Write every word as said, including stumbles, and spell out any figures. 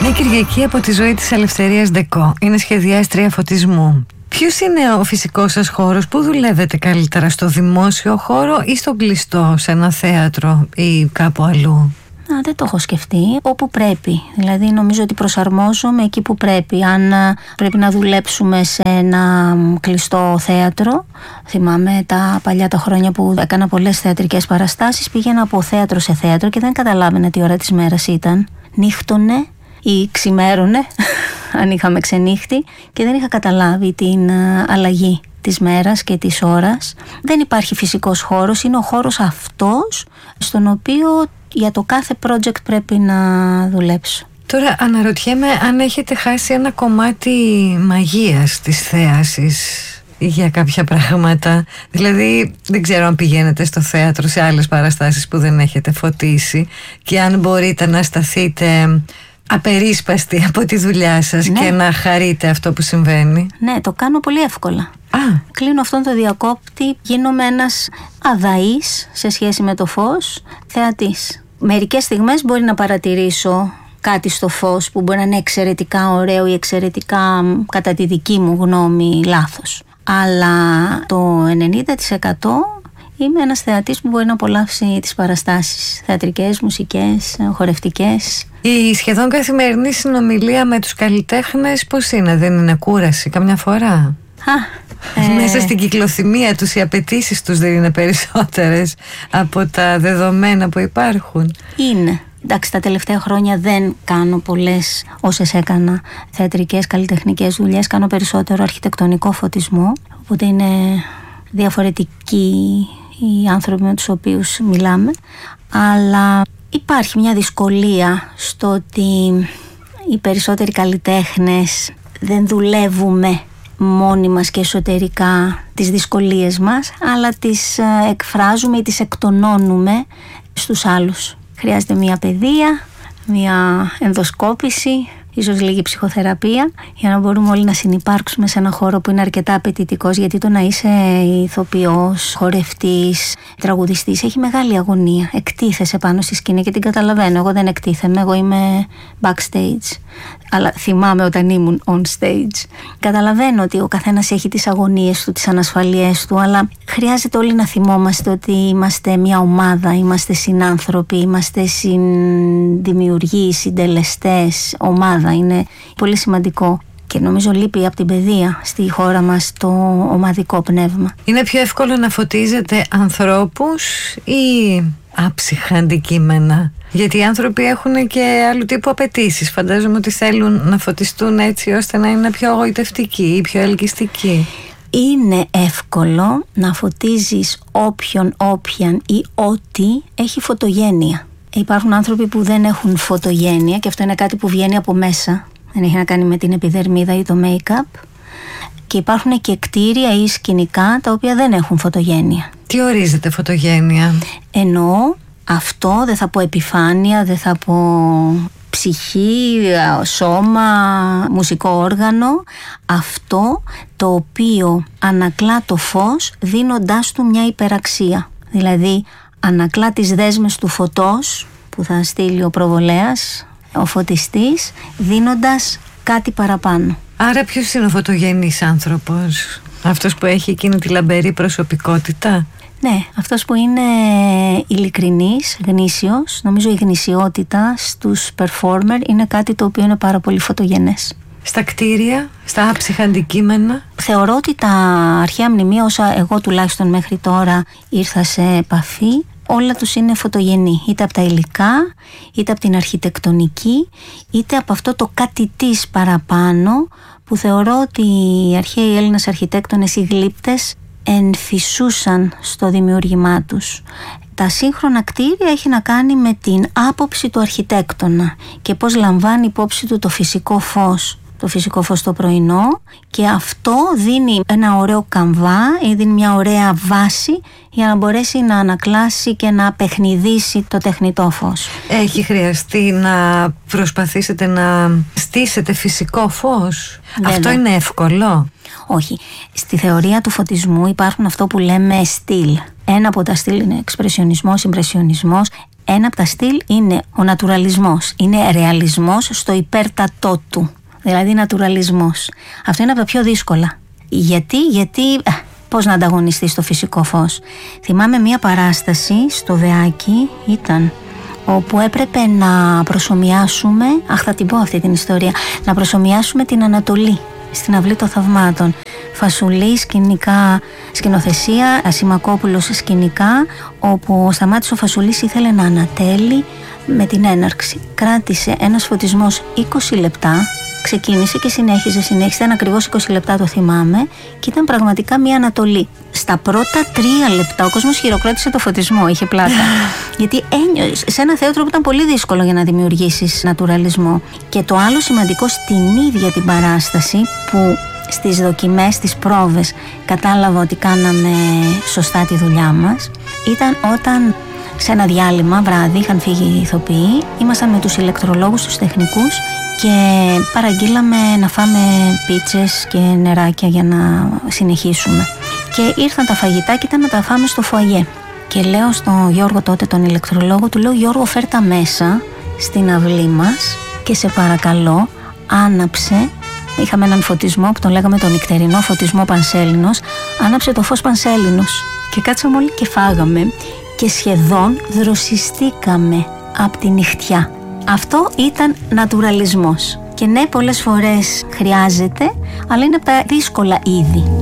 Μια Κυριακή από τη ζωή της Ελευθερίας Ντεκό. Είναι σχεδιάστρια φωτισμού. Ποιος είναι ο φυσικός σας χώρος? Πού δουλεύετε καλύτερα, στο δημόσιο χώρο ή στο κλειστό, σε ένα θέατρο ή κάπου αλλού? Α, δεν το έχω σκεφτεί. Όπου πρέπει. Δηλαδή νομίζω ότι προσαρμόζομαι εκεί που πρέπει. Αν πρέπει να δουλέψουμε σε ένα κλειστό θέατρο, θυμάμαι τα παλιά τα χρόνια που έκανα πολλές θεατρικές παραστάσεις, πήγαινα από θέατρο σε θέατρο και δεν καταλάβαινα τι ώρα της μέρας ήταν. Νύχτωνε ή ξημέρωνε αν είχαμε ξενύχτη και δεν είχα καταλάβει την αλλαγή της μέρας και της ώρας. Δεν υπάρχει φυσικός χώρος, είναι ο χώρος αυτός στον οποίο για το κάθε project πρέπει να δουλέψω. Τώρα αναρωτιέμαι αν έχετε χάσει ένα κομμάτι μαγείας της θέασης για κάποια πράγματα. Δηλαδή δεν ξέρω αν πηγαίνετε στο θέατρο σε άλλες παραστάσεις που δεν έχετε φωτίσει και αν μπορείτε να σταθείτε απερίσπαστη από τη δουλειά σας, ναι, και να χαρείτε αυτό που συμβαίνει. Ναι, το κάνω πολύ εύκολα. Α. Κλείνω αυτόν τον διακόπτη, γίνομαι ένας αδαής σε σχέση με το φως, θεατής. Μερικές στιγμές μπορεί να παρατηρήσω κάτι στο φως που μπορεί να είναι εξαιρετικά ωραίο ή εξαιρετικά, κατά τη δική μου γνώμη, λάθος. Αλλά το ενενήντα τοις εκατό είμαι ένας θεατής που μπορεί να απολαύσει τις παραστάσεις, θεατρικές, μουσικές, χορευτικές. Η σχεδόν καθημερινή συνομιλία με τους καλλιτέχνες πώς είναι, δεν είναι κούραση καμιά φορά? Α, ε... Μέσα στην κυκλοθυμία τους οι απαιτήσεις τους δεν είναι περισσότερες από τα δεδομένα που υπάρχουν? Είναι. Εντάξει, τα τελευταία χρόνια δεν κάνω πολλές όσες έκανα θεατρικές, καλλιτεχνικές δουλειές. Κάνω περισσότερο αρχιτεκτονικό φωτισμό, οπότε είναι διαφορετικοί οι άνθρωποι με τους οποίους μιλάμε. Αλλά υπάρχει μια δυσκολία στο ότι οι περισσότεροι καλλιτέχνες δεν δουλεύουμε μόνοι μας και εσωτερικά τις δυσκολίες μας, αλλά τις εκφράζουμε ή τις εκτονώνουμε στους άλλους. Χρειάζεται μια παιδεία, μια ενδοσκόπηση, ίσως λίγη ψυχοθεραπεία, για να μπορούμε όλοι να συνυπάρξουμε σε ένα χώρο που είναι αρκετά απαιτητικός, γιατί το να είσαι ηθοποιός, χορευτής, τραγουδιστής έχει μεγάλη αγωνία. Εκτίθεσαι πάνω στη σκηνή και την καταλαβαίνω. Εγώ δεν εκτίθεμαι, εγώ είμαι backstage. Αλλά θυμάμαι όταν ήμουν on stage. Καταλαβαίνω ότι ο καθένας έχει τις αγωνίες του, τις ανασφαλίες του, αλλά χρειάζεται όλοι να θυμόμαστε ότι είμαστε μια ομάδα, είμαστε συνάνθρωποι, είμαστε συνδημιουργοί, συντελεστές, ομάδα. Είναι πολύ σημαντικό. Και νομίζω λείπει από την παιδεία στη χώρα μας το ομαδικό πνεύμα. Είναι πιο εύκολο να φωτίζετε ανθρώπους ή άψυχα αντικείμενα? Γιατί οι άνθρωποι έχουν και άλλου τύπου απαιτήσεις. Φαντάζομαι ότι θέλουν να φωτιστούν έτσι ώστε να είναι πιο εγωιτευτικοί ή πιο ελκυστικοί. Είναι εύκολο να φωτίζεις όποιον, όποιαν ή ό,τι έχει φωτογένεια. Υπάρχουν άνθρωποι που δεν έχουν φωτογένεια και αυτό είναι κάτι που βγαίνει από μέσα. Δεν έχει να κάνει με την επιδερμίδα ή το make-up. Και υπάρχουν και κτίρια ή σκηνικά τα οποία δεν έχουν φωτογένεια. Τι ορίζεται φωτογένεια? Εννοώ αυτό, δεν θα πω επιφάνεια, δεν θα πω ψυχή, σώμα, μουσικό όργανο. Αυτό το οποίο ανακλά το φως δίνοντάς του μια υπεραξία. Δηλαδή ανακλά τις δέσμες του φωτός που θα στείλει ο προβολέας, ο φωτιστής, δίνοντας κάτι παραπάνω. Άρα ποιος είναι ο φωτογενής άνθρωπος? Αυτός που έχει εκείνη τη λαμπερή προσωπικότητα? Ναι, αυτός που είναι ειλικρινής, γνήσιος. Νομίζω η γνησιότητα στους performer είναι κάτι το οποίο είναι πάρα πολύ φωτογενές. Στα κτίρια, στα άψυχα αντικείμενα? Θεωρώ ότι τα αρχαία μνημεία, όσα εγώ τουλάχιστον μέχρι τώρα ήρθα σε επαφή, όλα τους είναι φωτογενή, είτε από τα υλικά, είτε από την αρχιτεκτονική, είτε από αυτό το κάτι της παραπάνω που θεωρώ ότι οι αρχαίοι Έλληνες αρχιτέκτονες, οι γλύπτες, ενθυσούσαν στο δημιούργημά τους. Τα σύγχρονα κτίρια έχει να κάνει με την άποψη του αρχιτέκτονα και πώς λαμβάνει υπόψη του το φυσικό φως το φυσικό φως το πρωινό, και αυτό δίνει ένα ωραίο καμβά ή δίνει μια ωραία βάση για να μπορέσει να ανακλάσει και να παιχνιδίσει το τεχνητό φως. Έχει χρειαστεί να προσπαθήσετε να στήσετε φυσικό φως? Βέβαια. Αυτό είναι εύκολο? Όχι. Στη θεωρία του φωτισμού υπάρχουν αυτό που λέμε στυλ. Ένα από τα στυλ είναι εξπρεσιονισμός, ιμπρεσιονισμός. Ένα από τα στυλ είναι ο νατουραλισμός. Είναι ρεαλισμός στο υπέρτατό του. Δηλαδή νατουραλισμός. Αυτό είναι από τα πιο δύσκολα. Γιατί, γιατί πώς να ανταγωνιστείς στο φυσικό φως. Θυμάμαι μία παράσταση στο Δεάκι, ήταν, όπου έπρεπε να προσομοιάσουμε, αχ θα την πω αυτή την ιστορία, να προσομοιάσουμε την Ανατολή στην Αυλή των Θαυμάτων. Φασουλή, σκηνικά, σκηνοθεσία, Ασημακόπουλος σκηνικά, όπου ο Σταμάτης ο Φασουλής ήθελε να ανατέλει με την έναρξη. Κράτησε ένας φωτισμός είκοσι λεπτά, ξεκίνησε και συνέχιζε, συνέχισε, ήταν ακριβώς είκοσι λεπτά, το θυμάμαι, και ήταν πραγματικά μια Ανατολή. Στα πρώτα τρία λεπτά ο κόσμος χειροκρότησε το φωτισμό, είχε πλάκα. Γιατί ένιωσε σε ένα θέατρο που ήταν πολύ δύσκολο για να δημιουργήσεις νατουραλισμό. Και το άλλο σημαντικό στην ίδια την παράσταση, που στις δοκιμές, στις πρόβες κατάλαβα ότι κάναμε σωστά τη δουλειά μας, ήταν όταν σε ένα διάλειμμα βράδυ είχαν φύγει οι ηθοποιοί, ήμασταν με τους ηλεκτρολόγους, τους τεχνικούς, και παραγγείλαμε να φάμε πίτσες και νεράκια για να συνεχίσουμε. Και ήρθαν τα φαγητά και ήταν να τα φάμε στο φοαγέ. Και λέω στον Γιώργο τότε, τον ηλεκτρολόγο, του λέω: Γιώργο, φέρ' τα μέσα στην αυλή μας και σε παρακαλώ άναψε. Είχαμε έναν φωτισμό που τον λέγαμε τον νυχτερινό φωτισμό Πανσέλινος. Άναψε το φως Πανσέλινος. Και κάτσαμε όλοι και φάγαμε και σχεδόν δροσιστήκαμε από τη νυχτιά. Αυτό ήταν νατουραλισμός. Και ναι, πολλές φορές χρειάζεται, αλλά είναι από τα δύσκολα είδη.